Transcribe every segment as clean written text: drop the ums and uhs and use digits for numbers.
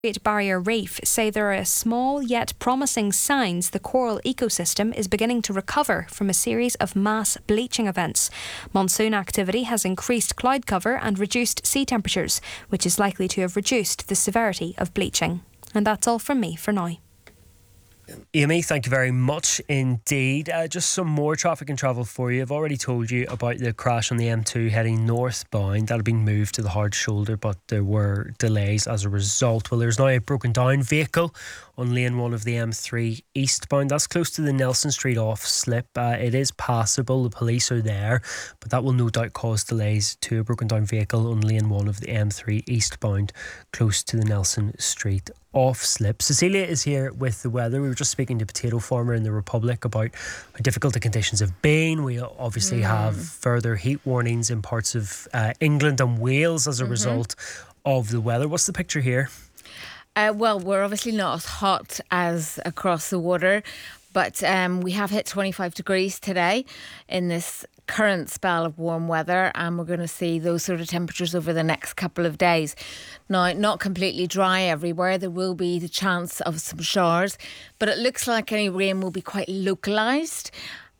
Great Barrier Reef say there are small yet promising signs the coral ecosystem is beginning to recover from a series of mass bleaching events. Monsoon activity has increased cloud cover and reduced sea temperatures, which is likely to have reduced the severity of bleaching. And that's all from me for now. Amy, thank you very much indeed. Just some more traffic and travel for you. I've already told you about the crash on the M2 heading northbound. That had been moved to the hard shoulder, but there were delays as a result. Well, there's now a broken down vehicle on lane 1 of the M3 eastbound. That's close to the Nelson Street off slip. It is passable. The police are there, but that will no doubt cause delays to a broken down vehicle on lane 1 of the M3 eastbound close to the Nelson Street off slip. Cecilia is here with the weather. We were just speaking to Potato Farmer in the Republic about how difficult the conditions have been. We obviously have further heat warnings in parts of England and Wales as a result of the weather. What's the picture here? Well, we're obviously not as hot as across the water, but we have hit 25 degrees today in this current spell of warm weather, and we're going to see those sort of temperatures over the next couple of days. Now, not completely dry everywhere. There will be the chance of some showers, but it looks like any rain will be quite localised.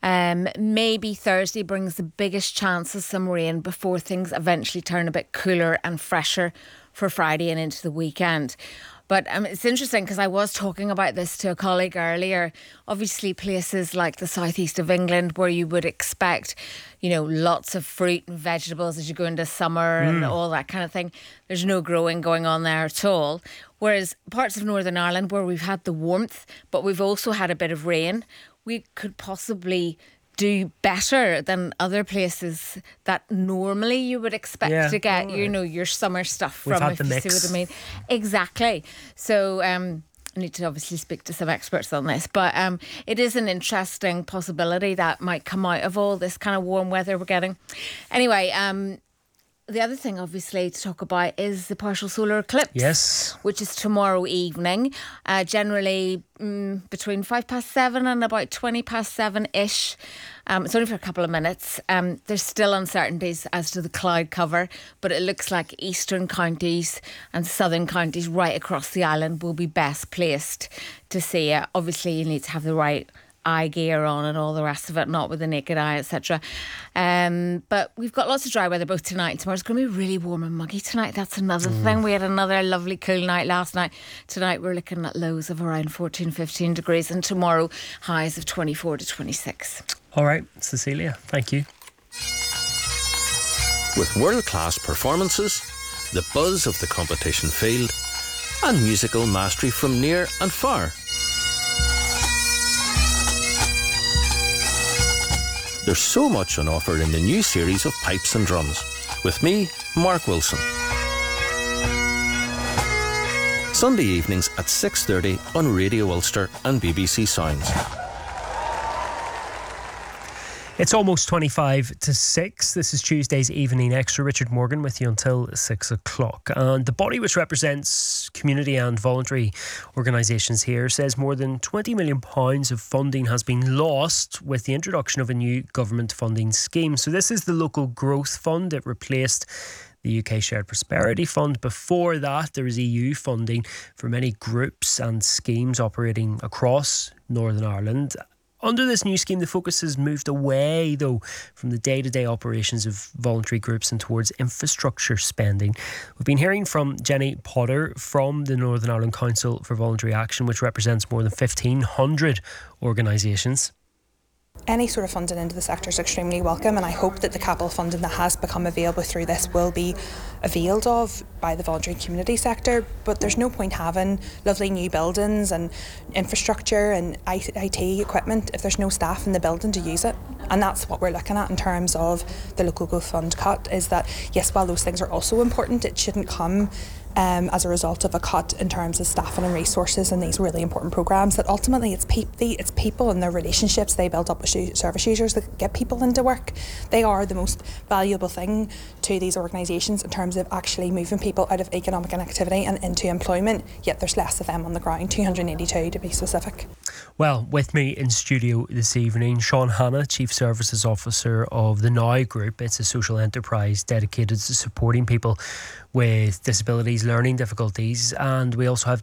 Maybe Thursday brings the biggest chance of some rain before things eventually turn a bit cooler and fresher for Friday and into the weekend. But it's interesting because I was talking about this to a colleague earlier. Obviously, places like the southeast of England where you would expect, lots of fruit and vegetables as you go into summer and all that kind of thing. There's no growing going on there at all. Whereas parts of Northern Ireland where we've had the warmth, but we've also had a bit of rain, we could possibly do better than other places that normally you would expect to get, your summer stuff from, if you see what I mean. Exactly. So I need to obviously speak to some experts on this, but it is an interesting possibility that might come out of all this kind of warm weather we're getting. Anyway, the other thing, obviously, to talk about is the partial solar eclipse. Yes. Which is tomorrow evening, generally between 7:05 and about 7:20-ish. It's only for a couple of minutes. There's still uncertainties as to the cloud cover, but it looks like eastern counties and southern counties right across the island will be best placed to see it. Obviously, you need to have the right eye gear on and all the rest of it, not with the naked eye, etc. But we've got lots of dry weather both tonight and tomorrow. It's going to be really warm and muggy tonight. That's another thing. We had another lovely cool night last night. Tonight we're looking at lows of around 14-15 degrees, and tomorrow highs of 24 to 26. All right, Cecilia, thank you. With world-class performances, the buzz of the competition field, and musical mastery from near and far, there's so much on offer in the new series of Pipes and Drums. With me, Mark Wilson. Sunday evenings at 6:30 on Radio Ulster and BBC Sounds. It's almost 25 to 6. This is Tuesday's Evening Extra. Richard Morgan with you until 6 o'clock. And the body which represents community and voluntary organisations here says more than £20 million of funding has been lost with the introduction of a new government funding scheme. So this is the Local Growth Fund. It replaced the UK Shared Prosperity Fund. Before that, there was EU funding for many groups and schemes operating across Northern Ireland. Under this new scheme, the focus has moved away, though, from the day-to-day operations of voluntary groups and towards infrastructure spending. We've been hearing from Jenny Potter from the Northern Ireland Council for Voluntary Action, which represents more than 1,500 organisations. Any sort of funding into the sector is extremely welcome, and I hope that the capital funding that has become available through this will be availed of by the voluntary community sector. But there's no point having lovely new buildings and infrastructure and IT equipment if there's no staff in the building to use it. And that's what we're looking at in terms of the Local Growth Fund cut, is that yes, while those things are also important, it shouldn't come as a result of a cut in terms of staffing and resources and these really important programmes. That ultimately it's people and their relationships they build up with service users that get people into work. They are the most valuable thing to these organisations in terms of actually moving people out of economic inactivity and into employment, yet there's less of them on the ground, 282 to be specific. Well, with me in studio this evening, Sean Hanna, Chief Services Officer of the Now Group. It's a social enterprise dedicated to supporting people with disabilities learning difficulties, and we also have